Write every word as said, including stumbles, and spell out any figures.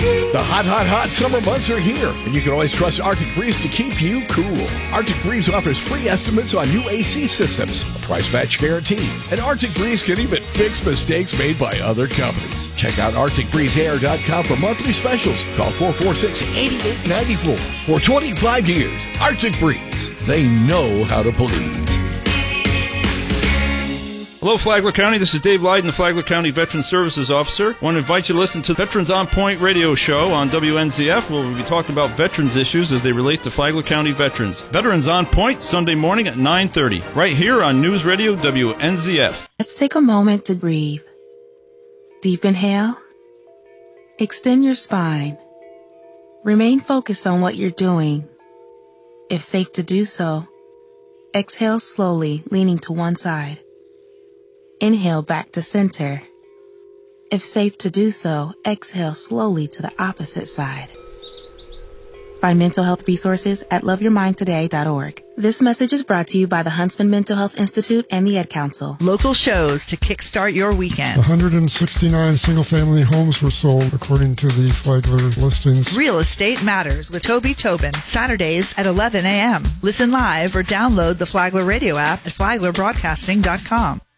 The hot, hot, hot summer months are here, and you can always trust Arctic Breeze to keep you cool. Arctic Breeze offers free estimates on new A C systems, a price match guarantee, and Arctic Breeze can even fix mistakes made by other companies. Check out Arctic Breeze Air dot com for monthly specials. Call four four six, eight eight nine four. For twenty-five years, Arctic Breeze. They know how to please. Hello, Flagler County. This is Dave Lyden, the Flagler County Veteran Services Officer. I want to invite you to listen to Veterans on Point radio show on W N Z F, where we'll be talking about veterans issues as they relate to Flagler County veterans. Veterans on Point, Sunday morning at nine thirty, right here on News Radio W N Z F. Let's take a moment to breathe. Deep inhale. Extend your spine. Remain focused on what you're doing. If safe to do so, exhale slowly, leaning to one side. Inhale back to center. If safe to do so, exhale slowly to the opposite side. Find mental health resources at love your mind today dot org. This message is brought to you by the Huntsman Mental Health Institute and the Ad Council. Local shows to kickstart your weekend. one hundred sixty-nine single-family homes were sold, according to the Flagler listings. Real Estate Matters with Toby Tobin, Saturdays at eleven a.m. Listen live or download the Flagler radio app at flagler broadcasting dot com.